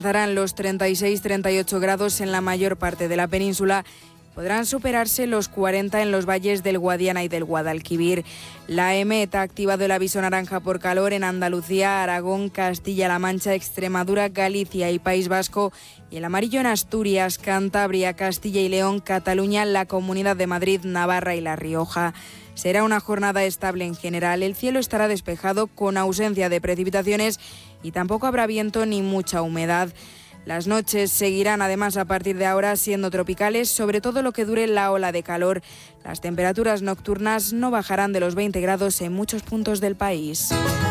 Darán los 36-38 grados en la mayor parte de la península. Podrán superarse los 40 en los valles del Guadiana y del Guadalquivir. La EMET ha activado el aviso naranja por calor en Andalucía, Aragón, Castilla-La Mancha, Extremadura, Galicia y País Vasco, y el amarillo en Asturias, Cantabria, Castilla y León, Cataluña, la Comunidad de Madrid, Navarra y La Rioja. Será una jornada estable en general. El cielo estará despejado con ausencia de precipitaciones y tampoco habrá viento ni mucha humedad. Las noches seguirán además a partir de ahora siendo tropicales, sobre todo lo que dure la ola de calor. Las temperaturas nocturnas no bajarán de los 20 grados en muchos puntos del país.